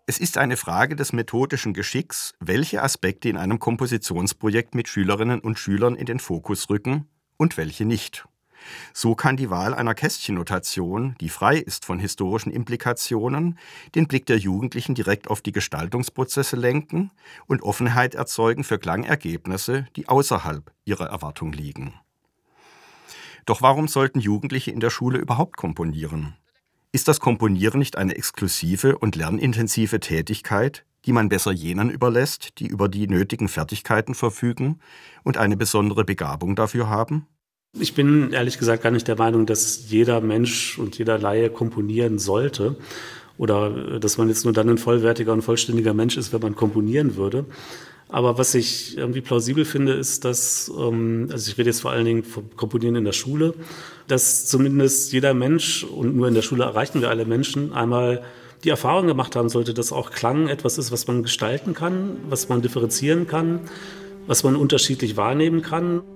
Es ist eine Frage des methodischen Geschicks, welche Aspekte in einem Kompositionsprojekt mit Schülerinnen und Schülern in den Fokus rücken und welche nicht. So kann die Wahl einer Kästchennotation, die frei ist von historischen Implikationen, den Blick der Jugendlichen direkt auf die Gestaltungsprozesse lenken und Offenheit erzeugen für Klangergebnisse, die außerhalb ihrer Erwartung liegen. Doch warum sollten Jugendliche in der Schule überhaupt komponieren? Ist das Komponieren nicht eine exklusive und lernintensive Tätigkeit, die man besser jenen überlässt, die über die nötigen Fertigkeiten verfügen und eine besondere Begabung dafür haben? Ich bin ehrlich gesagt gar nicht der Meinung, dass jeder Mensch und jeder Laie komponieren sollte oder dass man jetzt nur dann ein vollwertiger und vollständiger Mensch ist, wenn man komponieren würde. Aber was ich irgendwie plausibel finde, ist, dass, also ich rede jetzt vor allen Dingen vom Komponieren in der Schule, dass zumindest jeder Mensch, und nur in der Schule erreichen wir alle Menschen, einmal die Erfahrung gemacht haben sollte, dass auch Klang etwas ist, was man gestalten kann, was man differenzieren kann, was man unterschiedlich wahrnehmen kann.